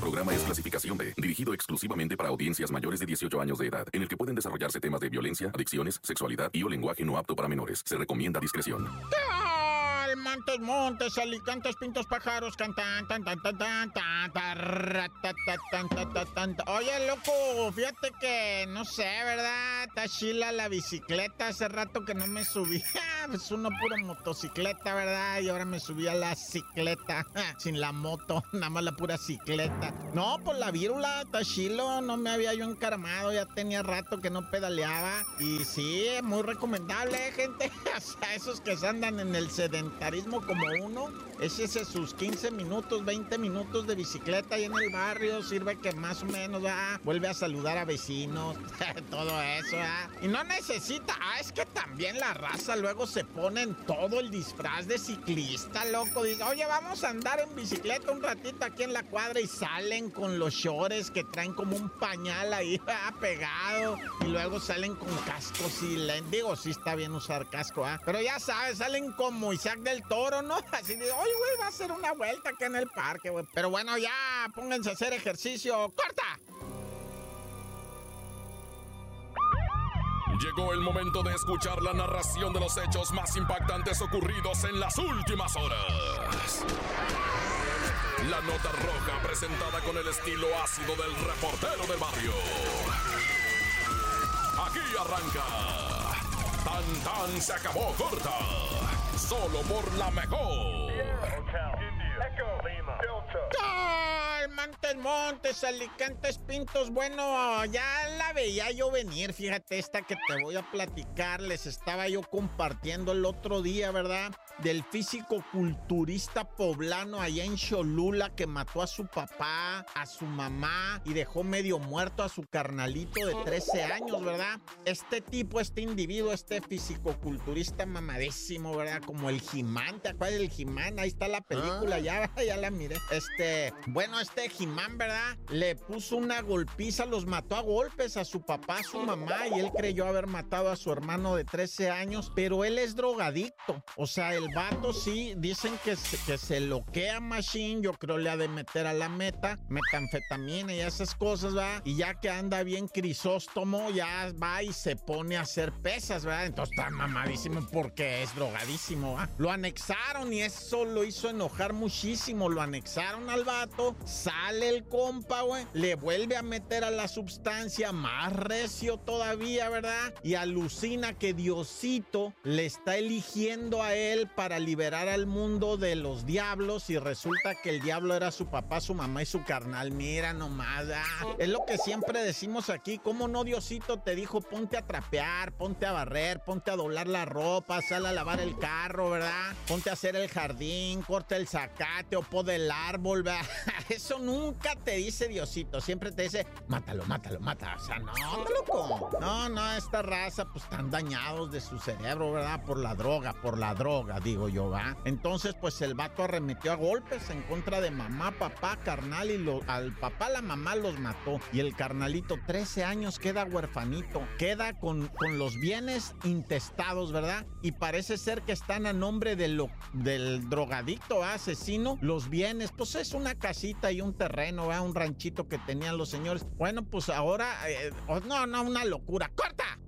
programa es clasificación B, dirigido exclusivamente para audiencias mayores de 18 años de edad, en el que pueden desarrollarse temas de violencia, adicciones, sexualidad y o lenguaje no apto para menores. Se recomienda discreción. Montes, montes, alicantes, pintos, pájaros, cantan, tan, tan, tan, tan, tan, tan, tan, tan, tan. Oye, loco, fíjate que, no sé, ¿verdad? Está chila la bicicleta, hace rato que no me subía, pues uno pura motocicleta, ¿verdad? Y ahora me subí a la cicleta, sin la moto, nada más la pura cicleta. No, pues la vírula, está chilo, no me había yo encaramado, ya tenía rato que no pedaleaba. Y sí, muy recomendable, gente, o sea, esos que se andan en el sedentarismo como uno, échese sus 15 minutos, 20 minutos de bicicleta ahí en el barrio, sirve que más o menos, vuelve a saludar a vecinos, todo eso, y no necesita, es que también la raza luego se ponen todo el disfraz de ciclista, loco, dice, oye, vamos a andar en bicicleta un ratito aquí en la cuadra y salen con los shorts que traen como un pañal ahí, pegado, y luego salen con cascos y digo, sí está bien usar casco, pero ya sabes, salen como Isaac del Toro, ¿no? Así de, oye, güey, va a hacer una vuelta acá en el parque, güey. Pero bueno, ya, pónganse a hacer ejercicio. ¡Corta! Llegó el momento de escuchar la narración de los hechos más impactantes ocurridos en las últimas horas. La nota roja presentada con el estilo ácido del reportero del barrio. Aquí arranca. Tan tan se acabó corta. Solo por la mejor. Montes, alicantes, pintos. Bueno, ya la veía yo venir. Fíjate, esta que te voy a platicar. Les estaba yo compartiendo el otro día, ¿verdad? Del físico-culturista poblano allá en Cholula que mató a su papá, a su mamá y dejó medio muerto a su carnalito de 13 años, ¿verdad? Este tipo, este individuo, este físico-culturista mamadísimo, ¿verdad? Como el He-Man, ¿te acuerdas del He-Man? Ahí está la película, ya la miré. Bueno, este He-Man, ¿verdad? Le puso una golpiza, los mató a golpes a su papá, a su mamá, y él creyó haber matado a su hermano de 13 años, pero él es drogadicto. O sea, el vato sí, dicen que se loquea machine, yo creo le ha de meter a la metanfetamina y esas cosas, ¿verdad? Y ya que anda bien crisóstomo, ya va y se pone a hacer pesas, ¿verdad? Entonces está mamadísimo porque es drogadísimo, ¿verdad? Lo anexaron y eso lo hizo enojar muchísimo, lo anexaron al vato, sale el compa, güey, le vuelve a meter a la sustancia, más recio todavía, ¿verdad? Y alucina que Diosito le está eligiendo a él para liberar al mundo de los diablos y resulta que el diablo era su papá, su mamá y su carnal. Mira nomás, es lo que siempre decimos aquí. ¿Cómo no Diosito te dijo ponte a trapear, ponte a barrer, ponte a doblar la ropa, sal a lavar el carro, ¿verdad? Ponte a hacer el jardín, corta el zacate o poda el árbol, ¿verdad? Eso nunca te dice Diosito, siempre te dice mátalo, mata. O sea, no, loco. No, esta raza pues están dañados de su cerebro, ¿verdad? Por la droga, digo yo, ¿va? Entonces, pues el vato arremetió a golpes en contra de mamá, papá, carnal, y al papá, la mamá los mató. Y el carnalito, 13 años, queda huerfanito, queda con los bienes intestados, ¿verdad? Y parece ser que están a nombre del drogadicto, asesino, los bienes, pues es una casita y un terreno, ¿verdad? Un ranchito que tenían los señores. Bueno, pues ahora, no, una locura. ¡Corta!